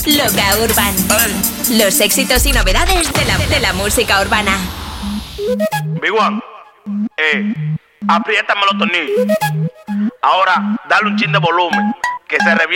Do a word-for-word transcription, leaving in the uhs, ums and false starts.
Loca Urban. Los éxitos y novedades de la, de la música urbana. Big One, eh, apriétame los tornillos. Ahora, dale un chin de volumen, que se reviente.